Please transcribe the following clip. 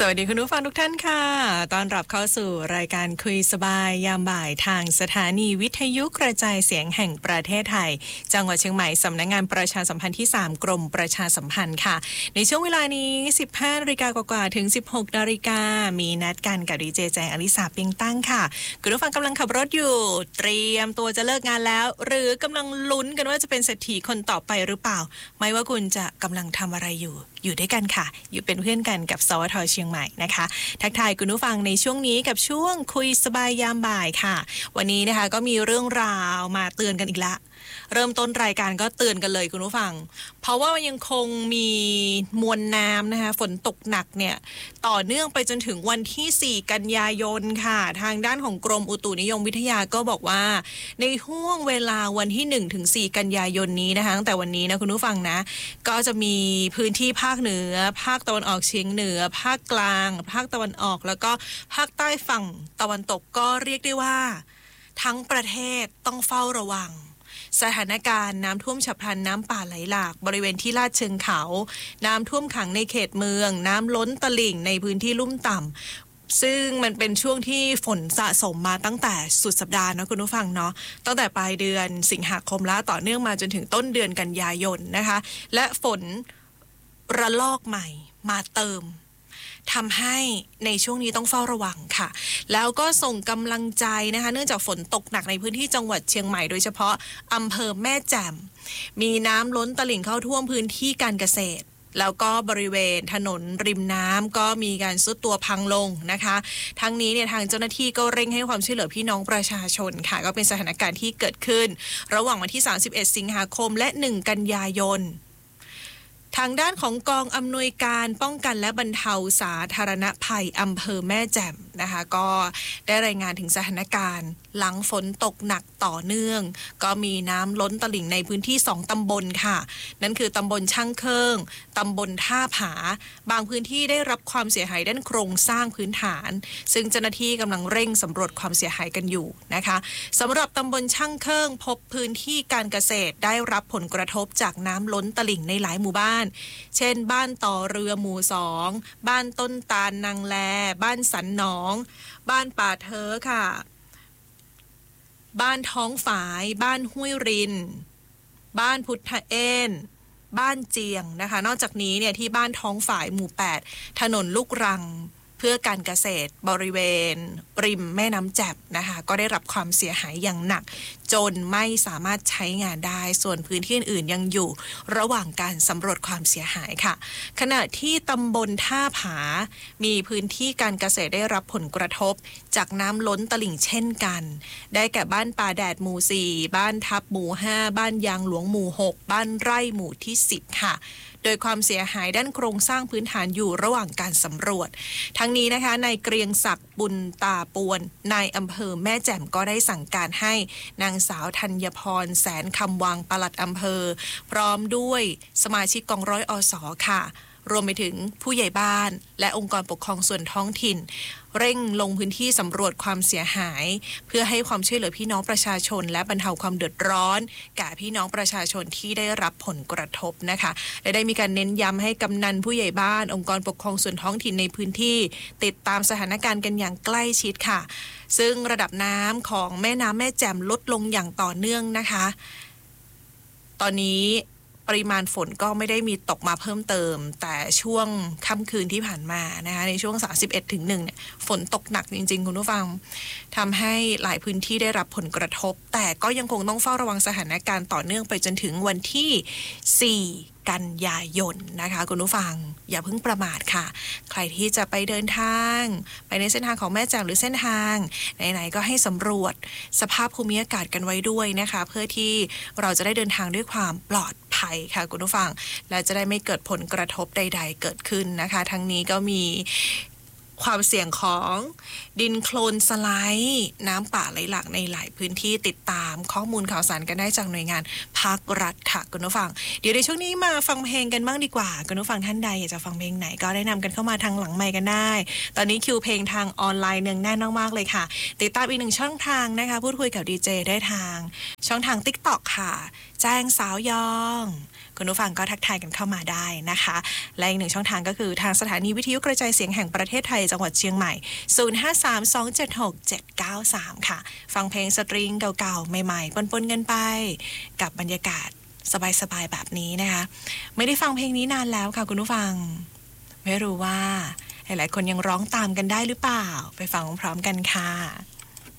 สวัสดีคุณผู้ฟังทุกท่านค่ะต้อนรับเข้าสู่รายการคุยสบายยามบ่ายทางสถานีวิทยุกระจายเสียงแห่งประเทศไทยจังหวัดเชียงใหม่สำนักงานประชาสัมพันธ์ที่3กรมประชาสัมพันธ์ค่ะในช่วงเวลานี้ 15 นาฬิกากว่าๆถึง 16 นาฬิกามีนัดกันกับดีเจแจงอลิสาเปียงตั้งค่ะคุณผู้ฟังกำลังขับรถอยู่เตรียมตัวจะเลิกงานแล้วหรือกำลังลุ้นกันว่าจะเป็นเศรษฐีคนต่อไปหรือเปล่าไม่ว่าคุณจะกำลังทำอะไรอยู่ด้วยกันค่ะอยู่เป็นเพื่อนกันกับสวท.เชียงใหม่นะคะทักทายคุณผู้ฟังในช่วงนี้กับช่วงคุยสบายยามบ่ายค่ะวันนี้นะคะก็มีเรื่องราวมาเตือนกันอีกละเริ่มต้นรายการก็เตือนกันเลยคุณผู้ฟังเพราะว่ามันยังคงมีมวลน้ำนะคะฝนตกหนักเนี่ยต่อเนื่องไปจนถึงวันที่4กันยายนค่ะทางด้านของกรมอุตุนิยมวิทยาก็บอกว่าในห่วงเวลาวันที่1ถึง4กันยายนนี้นะคะตั้งแต่วันนี้นะคุณผู้ฟังนะก็จะมีพื้นที่ภาคเหนือภาคตะวันออกเฉียงเหนือภาคกลางภาคตะวันออกแล้วก็ภาคใต้ฝั่งตะวันตกก็เรียกได้ว่าทั้งประเทศต้องเฝ้าระวังสถานการณ์น้ำท่วมฉับพลันน้ำป่าไหลหลากบริเวณที่ลาดเชิงเขาน้ำท่วมขังในเขตเมืองน้ำล้นตลิ่งในพื้นที่ลุ่มต่ำซึ่งมันเป็นช่วงที่ฝนสะสมมาตั้งแต่สุดสัปดาห์นะคุณผู้ฟังเนาะตั้งแต่ปลายเดือนสิงหาคมแล้วต่อเนื่องมาจนถึงต้นเดือนกันยายนนะคะและฝนระลอกใหม่มาเติมทำให้ในช่วงนี้ต้องเฝ้าระวังค่ะแล้วก็ส่งกำลังใจนะคะเนื่องจากฝนตกหนักในพื้นที่จังหวัดเชียงใหม่โดยเฉพาะอำเภอแม่แจ่มมีน้ำล้นตลิ่งเข้าท่วมพื้นที่การเกษตรแล้วก็บริเวณถนนริมน้ำก็มีการทรุดตัวพังลงนะคะทั้งนี้เนี่ยทางเจ้าหน้าที่ก็เร่งให้ความช่วยเหลือพี่น้องประชาชนค่ะก็เป็นสถานการณ์ที่เกิดขึ้นระหว่างวันที่31สิงหาคมและ1กันยายนทางด้านของกองอำนวยการป้องกันและบรรเทาสาธารณภัยอำเภอแม่แจ่มนะคะก็ได้รายงานถึงสถานการณ์หลังฝนตกหนักต่อเนื่องก็มีน้ำล้นตลิ่งในพื้นที่2ตำบลค่ะนั่นคือตำบลช่างเคิงตำบลท่าผาบางพื้นที่ได้รับความเสียหายด้านโครงสร้างพื้นฐานซึ่งเจ้าหน้าที่กำลังเร่งสำรวจความเสียหายกันอยู่นะคะสำหรับตำบลช่างเคิงพบพื้นที่การเกษตรได้รับผลกระทบจากน้ำล้นตลิ่งในหลายหมู่บ้านเช่นบ้านต่อเรือหมู่2บ้านต้นตาลนางแลบ้านสันหนองบ้านป่าเทอค่ะบ้านท้องฝายบ้านห้วยรินบ้านพุทธเอ็นบ้านเจียงนะคะนอกจากนี้เนี่ยที่บ้านท้องฝายหมู่8ถนนลูกรังเพื่อการเกษตรบริเวณริมแม่น้ำแจ่มนะคะก็ได้รับความเสียหายอย่างหนักจนไม่สามารถใช้งานได้ส่วนพื้นที่อื่นๆยังอยู่ระหว่างการสำรวจความเสียหายค่ะขณะที่ตำบลท่าผามีพื้นที่การเกษตรได้รับผลกระทบจากน้ำล้นตลิ่งเช่นกันได้แก่บ้านป่าแดดหมู่4บ้านทับหมู่5บ้านยางหลวงหมู่6บ้านไร่หมู่ที่10ค่ะโดยความเสียหายด้านโครงสร้างพื้นฐานอยู่ระหว่างการสำรวจทั้งนี้นะคะนายเกรียงศักดิ์บุญตาปวนนายอำเภอแม่แจ่มก็ได้สั่งการให้นางสาวธัญพรแสนคำวังปลัดอำเภอพร้อมด้วยสมาชิกกองร้อยอส.ค่ะรวมไปถึงผู้ใหญ่บ้านและองค์กรปกครองส่วนท้องถิ่นเร่งลงพื้นที่สำรวจความเสียหายเพื่อให้ความช่วยเหลือพี่น้องประชาชนและบรรเทาความเดือดร้อนแก่พี่น้องประชาชนที่ได้รับผลกระทบนะคะและได้มีการเน้นย้ำให้กำนันผู้ใหญ่บ้านองค์กรปกครองส่วนท้องถิ่นในพื้นที่ติดตามสถานการณ์กันอย่างใกล้ชิดค่ะซึ่งระดับน้ำของแม่น้ำแม่แจ่มลดลงอย่างต่อเนื่องนะคะตอนนี้ปริมาณฝนก็ไม่ได้มีตกมาเพิ่มเติมแต่ช่วงค่ำคืนที่ผ่านมานะคะในช่วง31 ถึง 1เนี่ยฝนตกหนักจริงๆคุณผู้ฟังทำให้หลายพื้นที่ได้รับผลกระทบแต่ก็ยังคงต้องเฝ้าระวังสถานการณ์ต่อเนื่องไปจนถึงวันที่4กันยายนนะคะคุณผู้ฟังอย่าเพิ่งประมาทค่ะใครที่จะไปเดินทางไปในเส้นทางของแม่แจ่มหรือเส้นทางไหนๆก็ให้สำรวจสภาพภูมิอากาศกันไว้ด้วยนะคะเพื่อที่เราจะได้เดินทางด้วยความปลอดภัยค่ะคุณผู้ฟังและจะได้ไม่เกิดผลกระทบใดๆเกิดขึ้นนะคะทั้งนี้ก็มีความเสี่ยงของดินโคลนสไลด์น้ำป่าไหลหลากในหลายพื้นที่ติดตามข้อมูลข่าวสารกันได้จากหน่วยงานภาครัฐค่ะคุณผู้ฟังเดี๋ยวในช่วงนี้มาฟังเพลงกันบ้างดีกว่าคุณผู้ฟังท่านใดอยากจะฟังเพลงไหนก็ได้นำกันเข้ามาทางหลังไมค์กันได้ตอนนี้คิวเพลงทางออนไลน์เนืองแน่นมากๆเลยค่ะติดตามอีกหนึ่งช่องทางนะคะพูดคุยกับดีเจได้ทางช่องทาง TikTok ค่ะแจ้งสาวยองคุณผู้ฟังก็ทักทายกันเข้ามาได้นะคะและอีกหนึ่งช่องทางก็คือทางสถานีวิทยุกระจายเสียงแห่งประเทศไทยจังหวัดเชียงใหม่ 0532767793 ค่ะฟังเพลงสตริงเก่าๆใหม่ๆปนๆกันไปกับบรรยากาศสบายๆแบบนี้นะคะไม่ได้ฟังเพลงนี้นานแล้วค่ะคุณผู้ฟังไม่รู้ว่าหลายๆคนยังร้องตามกันได้หรือเปล่าไปฟังพร้อมกันค่ะ